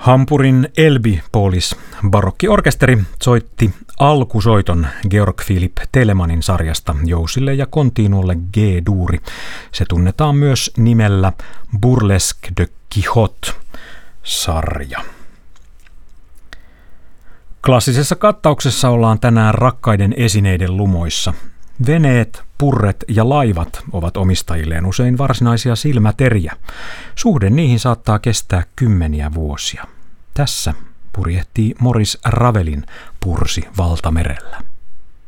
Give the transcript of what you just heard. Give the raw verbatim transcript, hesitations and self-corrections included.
Hampurin Elbi-Polis barokkiorkesteri soitti alkusoiton Georg Philipp Telemanin sarjasta Jousille ja Continuolle G-duuri. Se tunnetaan myös nimellä Burlesque de Quixote-sarja. Klassisessa kattauksessa ollaan tänään rakkaiden esineiden lumoissa. Veneet, purret ja laivat ovat omistajilleen usein varsinaisia silmäteriä. Suhde niihin saattaa kestää kymmeniä vuosia. Tässä purjehtii Maurice Ravelin Pursi valtamerellä.